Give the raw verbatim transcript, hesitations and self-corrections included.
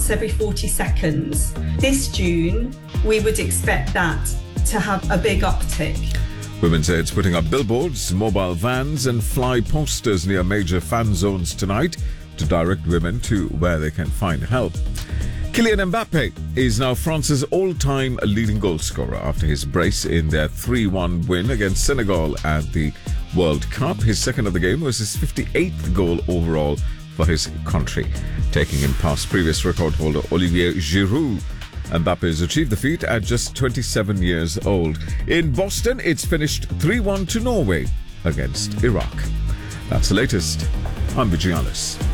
once every forty seconds. This June, we would expect that to have a big uptick. Women's Aid's putting up billboards, mobile vans and fly posters near major fan zones tonight to direct women to where they can find help. Kylian Mbappe is now France's all-time leading goal scorer after his brace in their three one win against Senegal at the World Cup. His second of the game was his fifty-eighth goal overall for his country, taking him past previous record holder Olivier Giroud. Mbappe has achieved the feat at just twenty-seven years old. In Boston, it's finished three one to Norway against Iraq. That's the latest. I'm Vijay Alice.